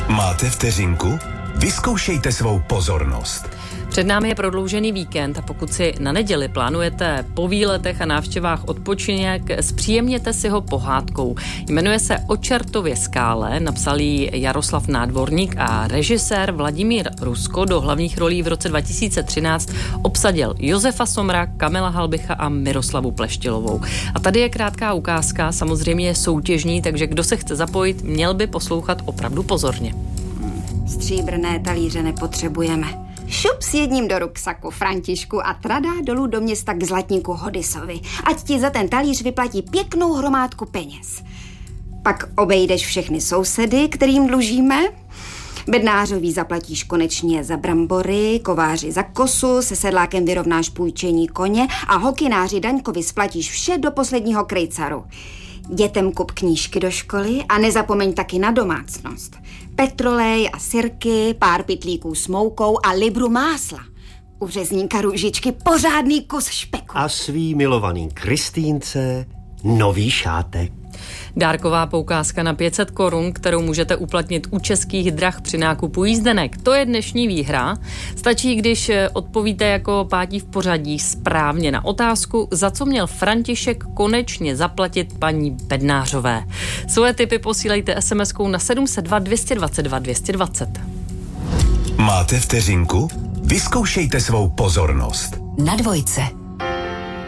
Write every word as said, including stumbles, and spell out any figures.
Máte vteřinku? Vyzkoušejte svou pozornost. Před námi je prodloužený víkend a pokud si na neděli plánujete po výletech a návštěvách odpočinek, zpříjemněte si ho pohádkou. Jmenuje se O čertově skále, napsal ji Jaroslav Nádvorník a režisér Vladimír Rusko do hlavních rolí v roce dva tisíce třináct obsadil Josefa Somra, Kamila Halbicha a Miroslavu Pleštilovou. A tady je krátká ukázka, samozřejmě je soutěžní, takže kdo se chce zapojit, měl by poslouchat opravdu pozorně. Stříbrné talíře nepotřebujeme. Šup s jedním do ruksaku, Františku, a tradá dolů do města k zlatníku Hodisovi. Ať ti za ten talíř vyplatí pěknou hromádku peněz. Pak obejdeš všechny sousedy, kterým dlužíme. Bednářovi zaplatíš konečně za brambory, kováři za kosu, se sedlákem vyrovnáš půjčení koně a hokynáři Daňkovi splatíš vše do posledního krejcaru. Dětem kup knížky do školy a nezapomeň taky na domácnost. Petrolej a sirky, pár pytlíků s moukou a libru másla. U řezníka růžičky pořádný kus špeku. A svý milovaný Kristýnce nový šátek. Dárková poukázka na pět set korun, kterou můžete uplatnit u Českých drah při nákupu jízdenek. To je dnešní výhra. Stačí, když odpovíte jako pátí v pořadí správně na otázku, za co měl František konečně zaplatit paní Bednářové. Svoje tipy posílejte es em eskou na sedm set dva dvě dvacet dva dvě dvacet. Máte vteřinku? Vyzkoušejte svou pozornost. Na dvojce.